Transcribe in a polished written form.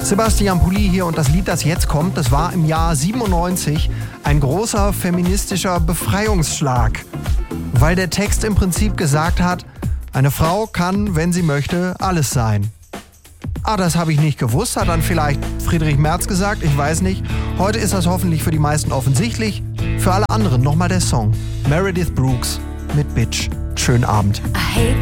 Sebastian Pulli hier und das Lied, das jetzt kommt, das war im Jahr 97 ein großer feministischer Befreiungsschlag. Weil der Text im Prinzip gesagt hat, eine Frau kann, wenn sie möchte, alles sein. Das habe ich nicht gewusst, hat dann vielleicht Friedrich Merz gesagt, ich weiß nicht. Heute ist das hoffentlich für die meisten offensichtlich. Für alle anderen nochmal der Song. Meredith Brooks mit Bitch. Schönen Abend.